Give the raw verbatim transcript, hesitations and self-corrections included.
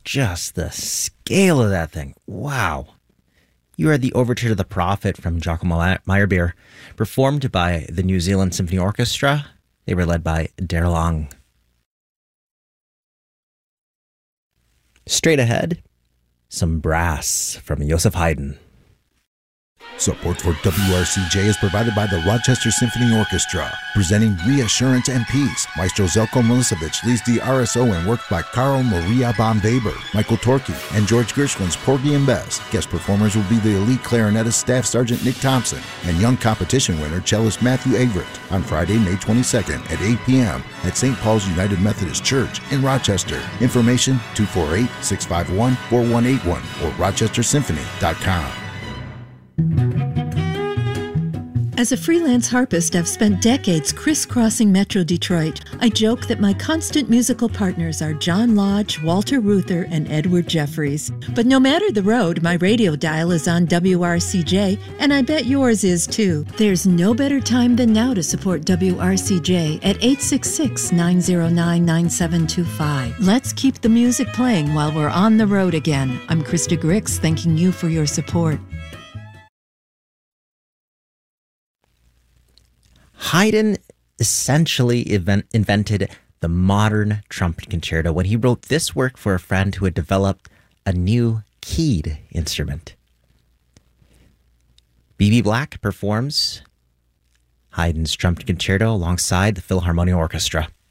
just the scale of that thing. Wow. You heard the Overture to the Prophet from Giacomo Meyerbeer, performed by the New Zealand Symphony Orchestra. They were led by Daryl Ong. Straight ahead, some brass from Joseph Haydn. Support for W R C J is provided by the Rochester Symphony Orchestra, presenting Reassurance and Peace. Maestro Zelko Milicevic leads the R S O and worked by Carl Maria von Weber, Michael Torkey, and George Gershwin's Porgy and Bess. Guest performers will be the elite clarinetist Staff Sergeant Nick Thompson and young competition winner cellist Matthew Averitt on Friday, May twenty-second at eight p.m. at Saint Paul's United Methodist Church in Rochester. Information two four eight, six five one, four one eight one or rochester symphony dot com. As a freelance harpist, I've spent decades crisscrossing Metro Detroit. I joke that my constant musical partners are John Lodge, Walter Reuther, and Edward Jeffries. But no matter the road, my radio dial is on W R C J, and I bet yours is too. There's no better time than now to support W R C J at eight six six, nine zero nine, nine seven two five. Let's keep the music playing while we're on the road again. I'm Krista Grix, thanking you for your support. Haydn essentially event- invented the modern trumpet concerto when he wrote this work for a friend who had developed a new keyed instrument. B B Black performs Haydn's trumpet concerto alongside the Philharmonic Orchestra.